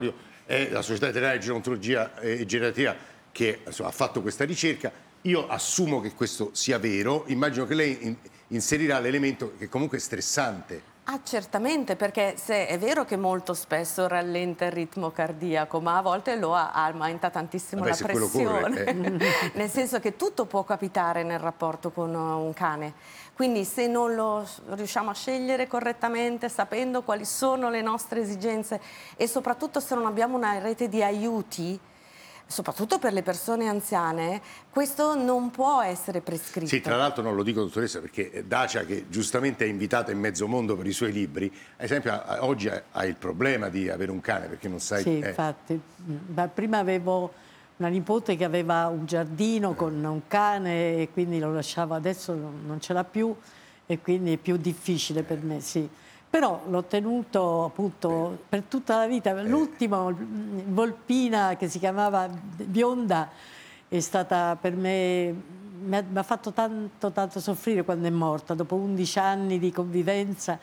È la Società Italiana di Gerontologia e Geriatria che insomma, ha fatto questa ricerca. Io assumo che questo sia vero, immagino che lei inserirà l'elemento che comunque è stressante. Ah, certamente, perché se è vero che molto spesso rallenta il ritmo cardiaco, ma a volte lo aumenta tantissimo la pressione. Nel senso che tutto può capitare nel rapporto con un cane. Quindi se non lo riusciamo a scegliere correttamente, sapendo quali sono le nostre esigenze e soprattutto se non abbiamo una rete di aiuti, soprattutto per le persone anziane, questo non può essere prescritto. Sì, tra l'altro non lo dico, dottoressa, perché Dacia, che giustamente è invitata in mezzo mondo per i suoi libri, ad esempio oggi ha il problema di avere un cane, perché non sai... Sì, infatti. Ma prima avevo una nipote che aveva un giardino con un cane e quindi lo lasciavo, adesso non ce l'ha più e quindi è più difficile per me, sì. Però l'ho tenuto appunto per tutta la vita. L'ultimo, Volpina, che si chiamava Bionda, è stata per me, mi ha fatto tanto soffrire quando è morta, dopo 11 anni di convivenza,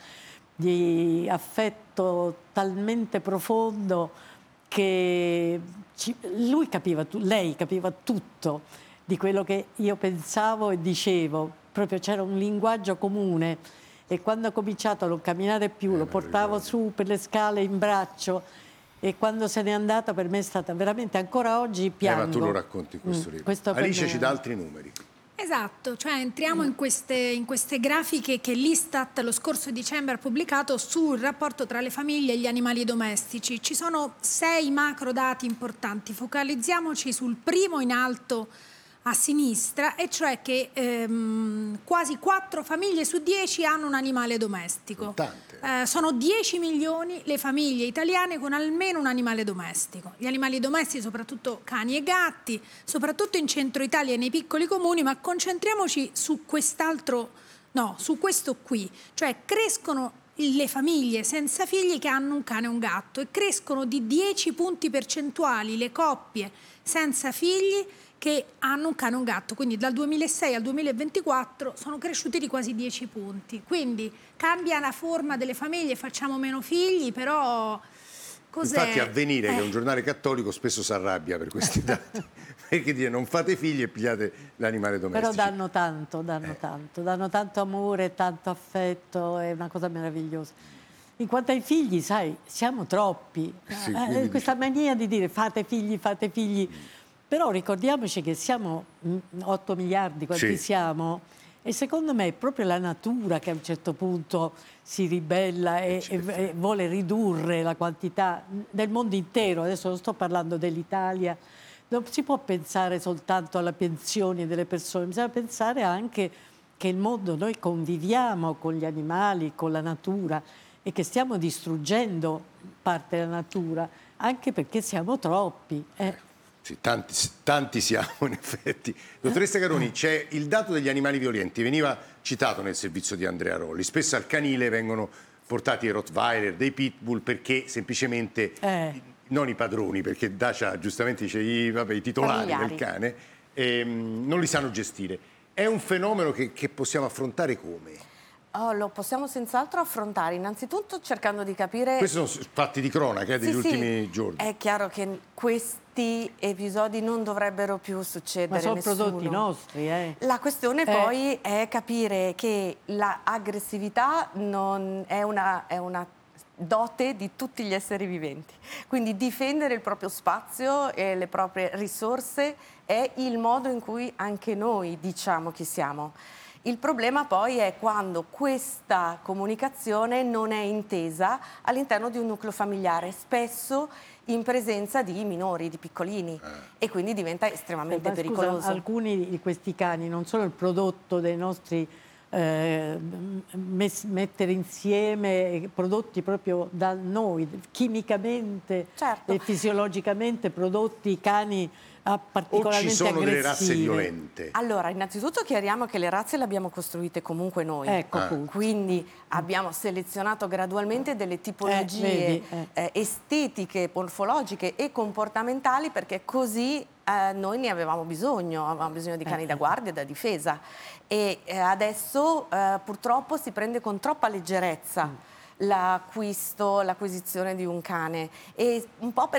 di affetto talmente profondo che lei capiva tutto di quello che io pensavo e dicevo, proprio c'era un linguaggio comune. E quando ho cominciato a non camminare più, lo portavo su per le scale in braccio e quando se n'è andata per me è stata veramente, ancora oggi piango. Ma tu lo racconti in questo libro. Alice ci dà altri numeri. Esatto, cioè entriamo in queste grafiche che l'Istat lo scorso dicembre ha pubblicato sul rapporto tra le famiglie e gli animali domestici. Ci sono 6 macro dati importanti, focalizziamoci sul primo in alto a sinistra, e cioè che quasi 4 famiglie su 10 hanno un animale domestico. Sono 10 milioni le famiglie italiane con almeno un animale domestico. Gli animali domestici, soprattutto cani e gatti, soprattutto in centro Italia e nei piccoli comuni, ma concentriamoci su su questo qui, cioè crescono le famiglie senza figli che hanno un cane e un gatto, e crescono di 10 punti percentuali le coppie senza figli che hanno un cane e un gatto, quindi dal 2006 al 2024 sono cresciuti di quasi 10 punti. Quindi cambia la forma delle famiglie, facciamo meno figli, però cos'è? Infatti Avvenire, che è un giornale cattolico, spesso si arrabbia per questi dati, perché dire non fate figli e pigliate l'animale domestico. Però danno tanto amore, tanto affetto, è una cosa meravigliosa. In quanto ai figli, sai, siamo troppi. Sì, questa mania di dire fate figli. Però ricordiamoci che siamo 8 miliardi, quanti siamo, e secondo me è proprio la natura che a un certo punto si ribella e vuole ridurre la quantità del mondo intero. Adesso non sto parlando dell'Italia, non si può pensare soltanto alla pensione delle persone, bisogna pensare anche che il mondo, noi conviviamo con gli animali, con la natura, e che stiamo distruggendo parte della natura, anche perché siamo troppi. Sì, tanti siamo in effetti. Dottoressa Caroni, c'è il dato degli animali violenti, veniva citato nel servizio di Andrea Rolli. Spesso al canile vengono portati i Rottweiler, dei Pitbull, perché semplicemente, non i padroni, perché Dacia giustamente dice i titolari del cane, non li sanno gestire. È un fenomeno che possiamo affrontare come? Lo possiamo senz'altro affrontare, innanzitutto cercando di capire... Questi sono fatti di cronaca degli ultimi giorni. È chiaro che questi episodi non dovrebbero più succedere. Ma sono prodotti nostri. La questione poi è capire che l'aggressività non è una dote di tutti gli esseri viventi. Quindi difendere il proprio spazio e le proprie risorse è il modo in cui anche noi diciamo chi siamo. Il problema poi è quando questa comunicazione non è intesa all'interno di un nucleo familiare, spesso in presenza di minori, di piccolini, e quindi diventa estremamente pericoloso. Scusa, alcuni di questi cani non sono il prodotto dei nostri mettere insieme prodotti proprio da noi, chimicamente e fisiologicamente prodotti, cani particolarmente aggressivi. O ci sono delle razze violente? Allora, innanzitutto chiariamo che le razze le abbiamo costruite comunque noi. Quindi abbiamo selezionato gradualmente delle tipologie estetiche, morfologiche e comportamentali, perché così noi ne avevamo bisogno di cani da guardia e da difesa. E adesso purtroppo si prende con troppa leggerezza l'acquizione di un cane, e un po'